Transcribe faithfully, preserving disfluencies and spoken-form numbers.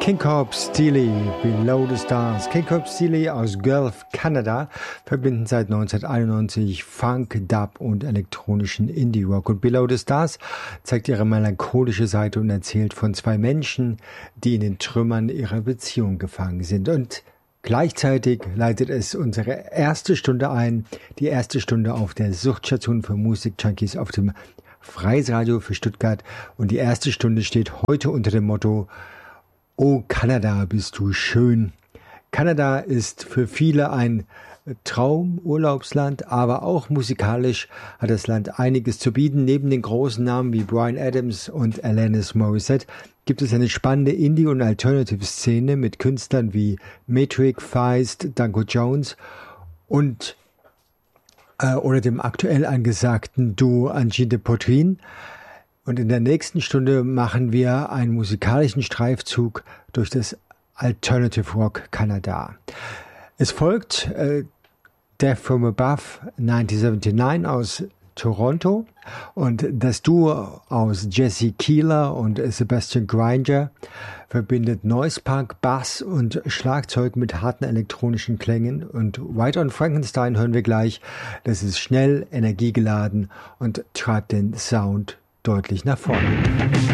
King Corp Steely, Below the Stars. King Corp Steely aus Guelph, Kanada, verbinden seit neunzehnhunderteinundneunzig Funk, Dub und elektronischen Indie-Rock. Und Below the Stars zeigt ihre melancholische Seite und erzählt von zwei Menschen, die in den Trümmern ihrer Beziehung gefangen sind. Und gleichzeitig leitet es unsere erste Stunde ein, die erste Stunde auf der Suchtstation für Musikjunkies auf dem Freies Radio für Stuttgart. Und die erste Stunde steht heute unter dem Motto: Oh Kanada, bist du schön. Kanada ist für viele ein Traumurlaubsland, aber auch musikalisch hat das Land einiges zu bieten. Neben den großen Namen wie Bryan Adams und Alanis Morissette gibt es eine spannende Indie- und Alternative-Szene mit Künstlern wie Metric, Feist, Danko Jones und äh, oder dem aktuell angesagten Duo Angie de Potrin. Und in der nächsten Stunde machen wir einen musikalischen Streifzug durch das Alternative Rock Kanada. Es folgt äh, Death from Above neunzehnhundertneunundsiebzig aus Toronto und das Duo aus Jesse Keeler und Sebastian Grainger verbindet Noise Punk, Bass und Schlagzeug mit harten elektronischen Klängen. Und White on Frankenstein hören wir gleich. Das ist schnell, energiegeladen und treibt den Sound deutlich nach vorne.